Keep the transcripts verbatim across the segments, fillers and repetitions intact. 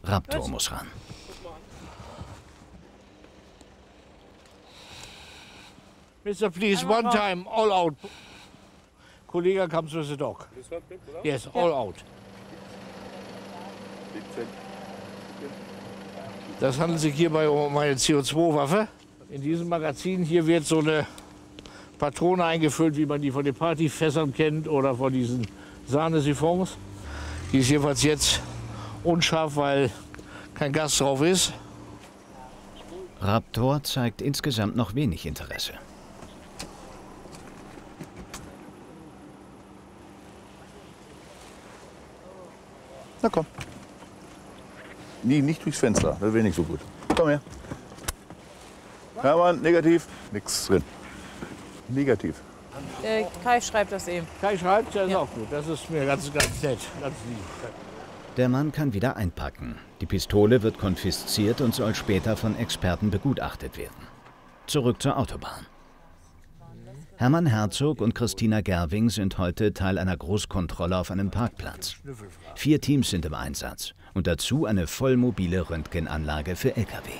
Raptor muss ran. Mister Please, one time, all out. Kollege comes with the dog. Yes, all out. Das handelt sich hierbei um eine C O zwei Waffe. In diesem Magazin hier wird so eine Patrone eingefüllt, wie man die von den Partyfässern kennt oder von diesen Sahnesiphons. Die ist jedenfalls jetzt unscharf, weil kein Gas drauf ist. Raptor zeigt insgesamt noch wenig Interesse. Na komm. Nie, nicht durchs Fenster, das wäre nicht so gut. Komm her. Hermann, negativ. Nichts drin. Negativ. Äh, Kai schreibt das eben. Kai schreibt, das ist Ja. auch gut. Das ist mir ganz, ganz nett. Ganz lieb. Der Mann kann wieder einpacken. Die Pistole wird konfisziert und soll später von Experten begutachtet werden. Zurück zur Autobahn. Hermann Herzog und Christina Gerwing sind heute Teil einer Großkontrolle auf einem Parkplatz. Vier Teams sind im Einsatz und dazu eine vollmobile Röntgenanlage für L K W.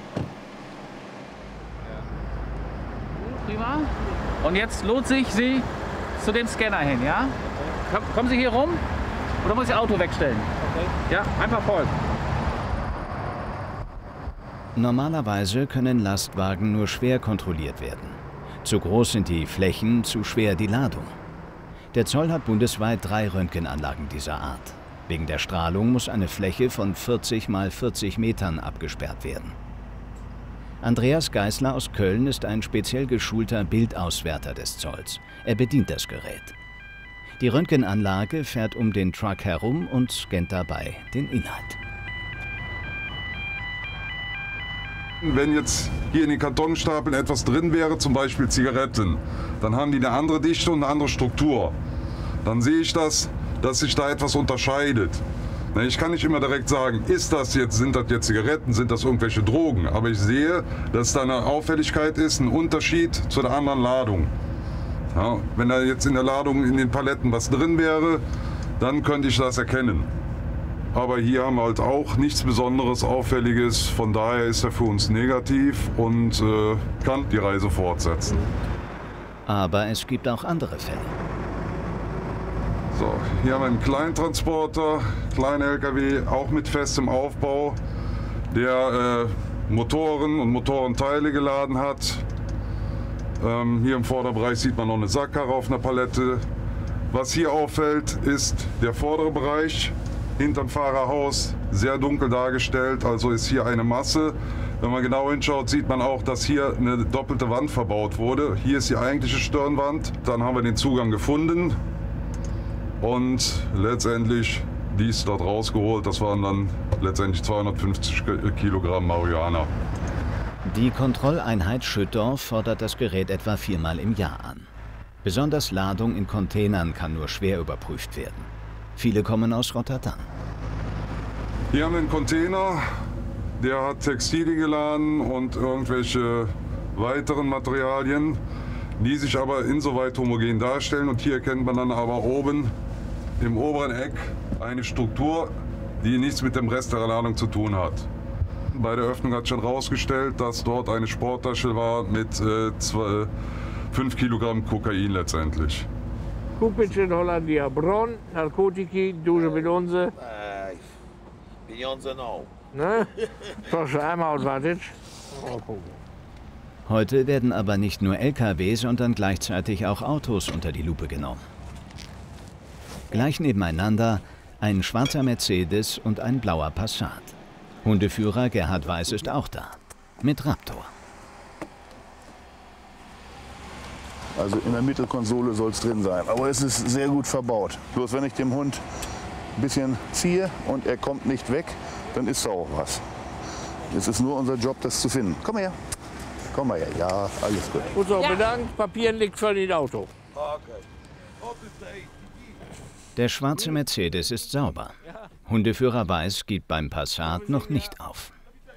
Prima. Und jetzt lohnt sich Sie zu dem Scanner hin, ja? Komm, kommen Sie hier rum oder muss ich Ihr Auto wegstellen? Okay. Ja, einfach folgen. Normalerweise können Lastwagen nur schwer kontrolliert werden. Zu groß sind die Flächen, zu schwer die Ladung. Der Zoll hat bundesweit drei Röntgenanlagen dieser Art. Wegen der Strahlung muss eine Fläche von vierzig mal vierzig Metern abgesperrt werden. Andreas Geisler aus Köln ist ein speziell geschulter Bildauswerter des Zolls. Er bedient das Gerät. Die Röntgenanlage fährt um den Truck herum und scannt dabei den Inhalt. Wenn jetzt hier in den Kartonstapeln etwas drin wäre, zum Beispiel Zigaretten, dann haben die eine andere Dichte und eine andere Struktur. Dann sehe ich das, dass sich da etwas unterscheidet. Ich kann nicht immer direkt sagen, ist das jetzt, sind das jetzt Zigaretten, sind das irgendwelche Drogen. Aber ich sehe, dass da eine Auffälligkeit ist, ein Unterschied zu der anderen Ladung. Ja, wenn da jetzt in der Ladung in den Paletten was drin wäre, dann könnte ich das erkennen. Aber hier haben wir halt auch nichts Besonderes, Auffälliges. Von daher ist er für uns negativ und äh, kann die Reise fortsetzen. Aber es gibt auch andere Fälle. So, hier haben wir einen Kleintransporter, kleiner L K W, auch mit festem Aufbau, der äh, Motoren und Motorenteile geladen hat. Ähm, hier im Vorderbereich sieht man noch eine Sackkarre auf einer Palette. Was hier auffällt, ist der vordere Bereich hinterm Fahrerhaus, sehr dunkel dargestellt, also ist hier eine Masse. Wenn man genau hinschaut, sieht man auch, dass hier eine doppelte Wand verbaut wurde. Hier ist die eigentliche Stirnwand, dann haben wir den Zugang gefunden. Und letztendlich dies dort rausgeholt, das waren dann letztendlich zweihundertfünfzig Kilogramm Marihuana. Die Kontrolleinheit Schüttorf fordert das Gerät etwa viermal im Jahr an. Besonders Ladung in Containern kann nur schwer überprüft werden. Viele kommen aus Rotterdam. Hier haben wir einen Container, der hat Textilien geladen und irgendwelche weiteren Materialien, die sich aber insoweit homogen darstellen. Und hier erkennt man dann aber oben im oberen Eck eine Struktur, die nichts mit dem Rest der Ladung zu tun hat. Bei der Öffnung hat schon herausgestellt, dass dort eine Sporttasche war mit äh, zwei, fünf Kilogramm Kokain letztendlich. Kupice Hollandia Bron, Narkotiki, Duże Pieniądze. Pieniądze no. Ne? Proszę, einmal advantage. Heute werden aber nicht nur L K W, sondern gleichzeitig auch Autos unter die Lupe genommen. Gleich nebeneinander ein schwarzer Mercedes und ein blauer Passat. Hundeführer Gerhard Weiß ist auch da, mit Raptor. Also in der Mittelkonsole soll es drin sein, aber es ist sehr gut verbaut. Bloß wenn ich dem Hund ein bisschen ziehe und er kommt nicht weg, dann ist da auch was. Es ist nur unser Job, das zu finden. Komm her. Komm mal her. Ja, alles gut. Gut so, ja. Bedankt. Papier liegt völlig im Auto. Der schwarze Mercedes ist sauber. Hundeführer Weiß gibt beim Passat noch nicht auf.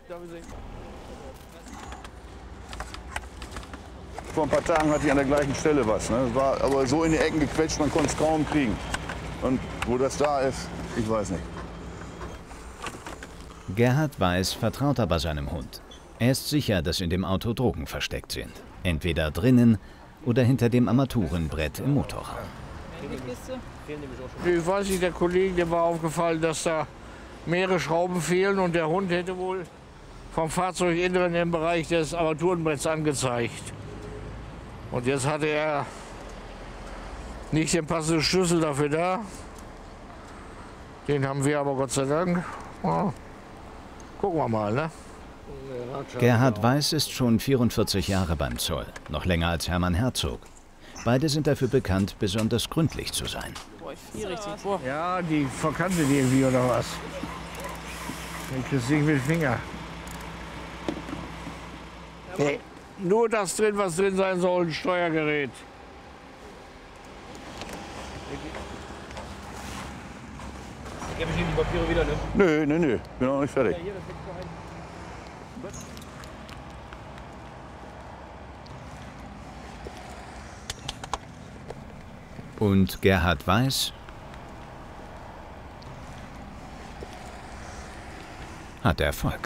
Vor ein paar Tagen hatte ich an der gleichen Stelle was. Ne? War aber so in die Ecken gequetscht, man konnte es kaum kriegen. Und wo das da ist, ich weiß nicht. Gerhard Weiß vertraut aber seinem Hund. Er ist sicher, dass in dem Auto Drogen versteckt sind. Entweder drinnen oder hinter dem Armaturenbrett im Motorraum. Ich weiß nicht, der Kollege, dem war aufgefallen, dass da mehrere Schrauben fehlen und der Hund hätte wohl vom Fahrzeuginneren im Bereich des Armaturenbretts angezeigt. Und jetzt hatte er nicht den passenden Schlüssel dafür da. Den haben wir aber Gott sei Dank. Ja, gucken wir mal, ne? Gerhard Weiß ist schon vierundvierzig Jahre beim Zoll, noch länger als Hermann Herzog. Beide sind dafür bekannt, besonders gründlich zu sein. Boah, ich friere richtig. Boah. Ja, die verkannte die irgendwie oder was? Ich krieg's nicht mit dem Finger. Nee, nur das drin, was drin sein soll, ein Steuergerät. Gebe ich Ihnen die Papiere wieder, ne? Nö, nö, nö, bin noch nicht fertig. Und Gerhard Weiß hat Erfolg.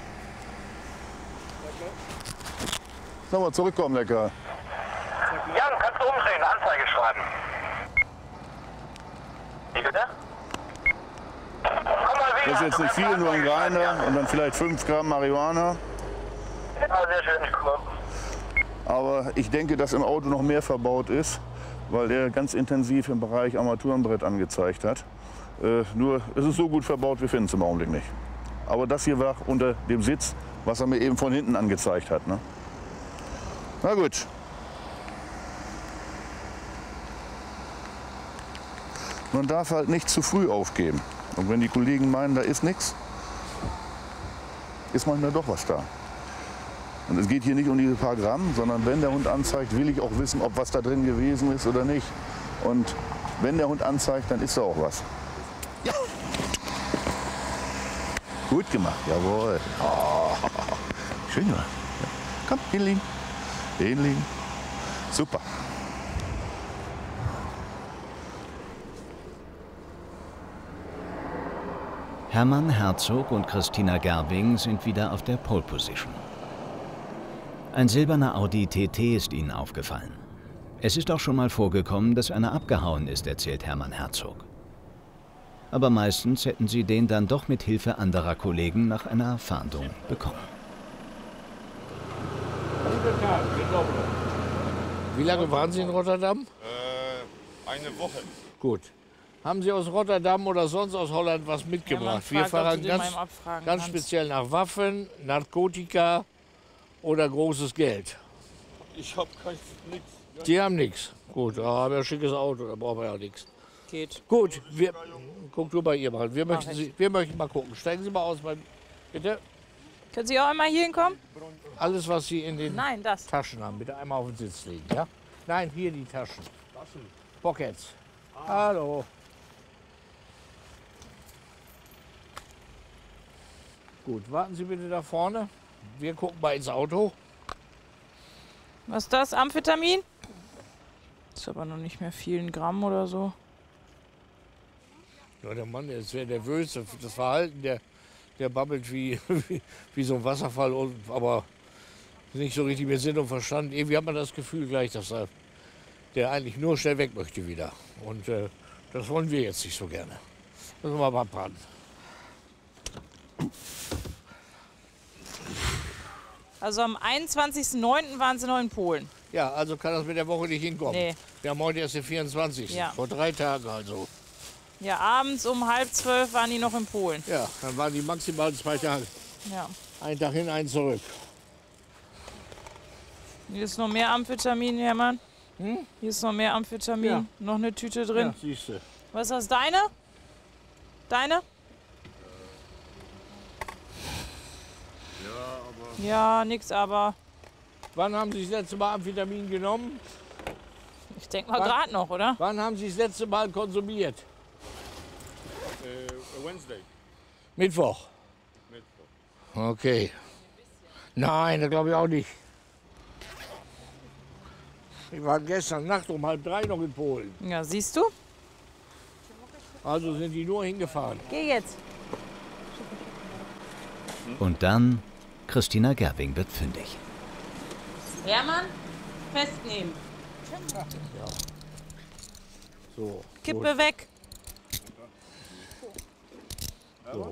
Sag mal, zurückkommen, lecker. Ja, du kannst umdrehen, Anzeige schreiben. Wie bitte? Komm mal wieder. Das ist jetzt nicht viel, nur ein Grinder und dann vielleicht fünf Gramm Marihuana. Ja, sehr schön, ich komme. Aber ich denke, dass im Auto noch mehr verbaut ist, weil er ganz intensiv im Bereich Armaturenbrett angezeigt hat. Äh, nur, es ist so gut verbaut, wir finden es im Augenblick nicht. Aber das hier war unter dem Sitz, was er mir eben von hinten angezeigt hat. Ne? Na gut. Man darf halt nicht zu früh aufgeben. Und wenn die Kollegen meinen, da ist nichts, ist manchmal doch was da. Und es geht hier nicht um diese paar Gramm, sondern wenn der Hund anzeigt, will ich auch wissen, ob was da drin gewesen ist oder nicht. Und wenn der Hund anzeigt, dann ist da auch was. Ja. Gut gemacht, jawohl. Oh. Schön gemacht. Komm, hinlegen. Hinlegen. Super. Hermann Herzog und Christina Gerwing sind wieder auf der Pole Position. Ein silberner Audi T T ist ihnen aufgefallen. Es ist auch schon mal vorgekommen, dass einer abgehauen ist, erzählt Hermann Herzog. Aber meistens hätten sie den dann doch mit Hilfe anderer Kollegen nach einer Fahndung bekommen. Wie lange waren Sie in Rotterdam? Äh, eine Woche. Gut. Haben Sie aus Rotterdam oder sonst aus Holland was mitgebracht? Ja, Wir fragt, ob fahren du den ganz, mal abfragen ganz kannst. speziell nach Waffen, Narkotika oder großes Geld. Ich hab kein nichts. Die haben nichts. Gut, da haben wir ein schickes Auto, da brauchen wir ja nichts. Geht. Gut, wir, guck du bei ihr mal. Wir möchten, ich. Sie, wir möchten mal gucken. Steigen Sie mal aus, mein, bitte. Können Sie auch einmal hier hinkommen? Alles, was Sie in den Nein, das. Taschen haben, bitte einmal auf den Sitz legen. Ja? Nein, hier die Taschen. Pockets. Hallo. Gut, warten Sie bitte da vorne. Wir gucken mal ins Auto. Was ist das? Amphetamin? Ist aber noch nicht mehr viel, Gramm oder so. Ja, der Mann, der ist sehr nervös. Das Verhalten, der, der babbelt wie, wie, wie so ein Wasserfall, und, aber nicht so richtig mit Sinn und Verstand. Irgendwie hat man das Gefühl gleich, dass er der eigentlich nur schnell weg möchte wieder. Und äh, das wollen wir jetzt nicht so gerne. Müssen wir mal abwarten. Also am einundzwanzigsten neunten waren Sie noch in Polen. Ja, also kann das mit der Woche nicht hinkommen. Nee. Wir haben heute erst den vierundzwanzigsten Ja. Vor drei Tagen also. Ja, abends um halb zwölf waren die noch in Polen. Ja, dann waren die maximal zwei Tage. Ja. Ein Tag hin, ein zurück. Hier ist noch mehr Amphetamin, Hermann. Hm? Hier ist noch mehr Amphetamin. Ja. Noch eine Tüte drin. Ja, siehst du. Was ist das, deine? Deine? Ja, nix, aber Wann haben Sie das letzte Mal Amphetamin genommen? ich denke mal Was? gerade noch, oder? Wann haben Sie das letzte Mal konsumiert? Äh, Wednesday. Mittwoch. Mittwoch. Okay. Nein, das glaube ich auch nicht. Wir waren gestern Nacht um halb drei noch in Polen. Ja, siehst du? Also sind die nur hingefahren. Geh jetzt. Und dann, Christina Gerwing wird fündig. Hermann, festnehmen. So, Kippe weg. so.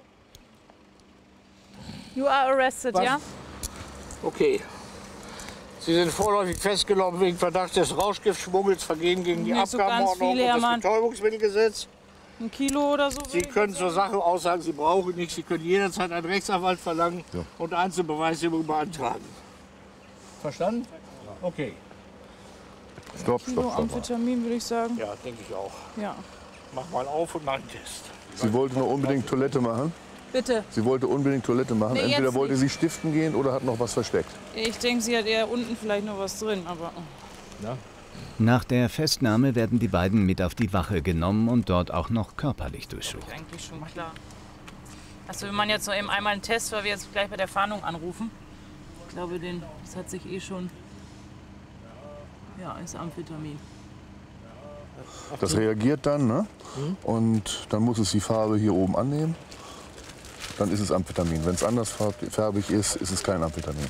You are arrested, Was? ja? Okay. Sie sind vorläufig festgenommen wegen Verdacht des Rauschgiftschmuggels, Vergehen gegen die Nicht so ganz Abgabenordnung viele, und das Hermann. Betäubungsmittelgesetz. Ein Kilo oder so? Sie können zur Sache aussagen, Sie brauchen nichts. Sie können jederzeit einen Rechtsanwalt verlangen Ja. und Einzelbeweiswürdigung beantragen. Verstanden? Okay. Stopp, Kilo stopp, stopp. Amphetamin, würde ich sagen. Ja, denke ich auch. Ja. Mach mal auf und mach einen Test. Sie wollte nur unbedingt Toilette machen. Bitte. Sie wollte unbedingt Toilette machen. Nee, Entweder jetzt wollte nicht. sie stiften gehen oder hat noch was versteckt. Ich denke, sie hat eher unten vielleicht noch was drin, aber. Nach der Festnahme werden die beiden mit auf die Wache genommen und dort auch noch körperlich durchsucht. Eigentlich schon klar. Also wenn man jetzt noch eben einmal einen Test, weil wir jetzt gleich bei der Fahndung anrufen. Ich glaube, den, das hat sich eh schon. Ja, ist Amphetamin. Das reagiert dann, ne? Und dann muss es die Farbe hier oben annehmen. Dann ist es Amphetamin. Wenn es anders farbig ist, ist es kein Amphetamin.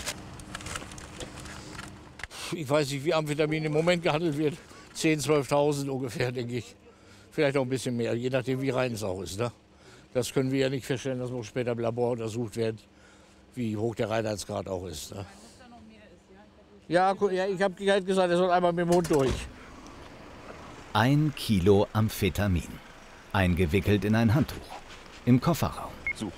Ich weiß nicht, wie Amphetamin im Moment gehandelt wird. zehntausend, zwölftausend ungefähr, denke ich. Vielleicht auch ein bisschen mehr, je nachdem, wie rein es auch ist. Ne? Das können wir ja nicht feststellen, das muss später im Labor untersucht werden, wie hoch der Reinheitsgrad auch ist. Ne? Ja, gu- ja, ich habe halt gesagt, er soll einmal mit dem Hund durch. Ein Kilo Amphetamin. Eingewickelt in ein Handtuch. Im Kofferraum. So.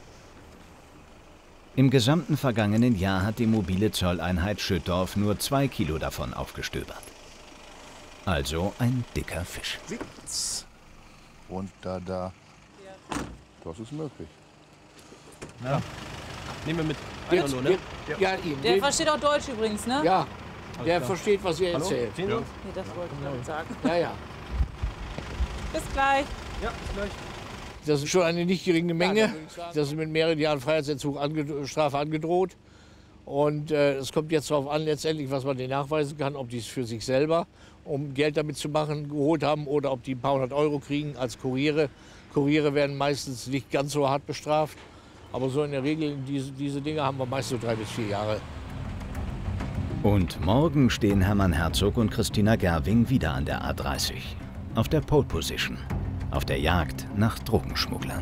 Im gesamten vergangenen Jahr hat die mobile Zolleinheit Schüttorf nur zwei Kilo davon aufgestöbert. Also ein dicker Fisch. Sitz. Und da, da. Das ist möglich. Nehmen wir mit. Jetzt, Einer nur, ne? jetzt, ja, ihm. Der Den- versteht auch Deutsch übrigens, ne? ja, der versteht, was ihr erzählt. Sehen Sie uns? Nee, das wollte ich damit sagen. Ja, ja. Bis gleich. Ja, bis gleich. Das ist schon eine nicht geringe Menge. Das ist mit mehreren Jahren Freiheitsentzug ange Strafe angedroht. Und äh, es kommt jetzt darauf an, letztendlich, was man denen nachweisen kann, ob die es für sich selber, um Geld damit zu machen, geholt haben oder ob die ein paar hundert Euro kriegen als Kuriere. Kuriere werden meistens nicht ganz so hart bestraft. Aber so in der Regel, diese, diese Dinge haben wir meist so drei bis vier Jahre. Und morgen stehen Hermann Herzog und Christina Gerwing wieder an der A dreißig. Auf der Pole Position. Auf der Jagd nach Drogenschmugglern.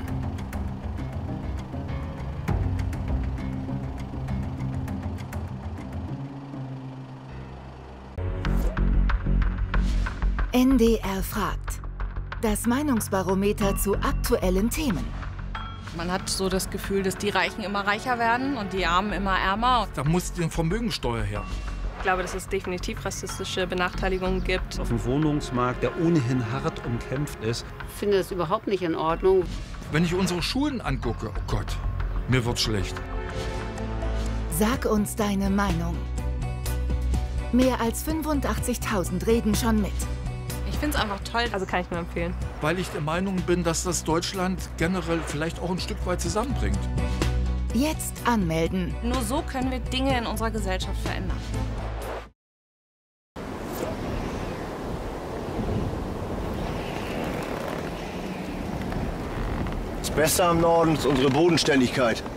N D R fragt. Das Meinungsbarometer zu aktuellen Themen. Man hat so das Gefühl, dass die Reichen immer reicher werden und die Armen immer ärmer. Da muss die Vermögensteuer her. Ich glaube, dass es definitiv rassistische Benachteiligungen gibt. Auf dem Wohnungsmarkt, der ohnehin hart umkämpft ist. Ich finde das überhaupt nicht in Ordnung. Wenn ich unsere Schulen angucke, oh Gott, mir wird schlecht. Sag uns deine Meinung. Mehr als fünfundachtzigtausend reden schon mit. Ich finde es einfach toll, also kann ich nur empfehlen. Weil ich der Meinung bin, dass das Deutschland generell vielleicht auch ein Stück weit zusammenbringt. Jetzt anmelden. Nur so können wir Dinge in unserer Gesellschaft verändern. Das Beste am Norden ist unsere Bodenständigkeit.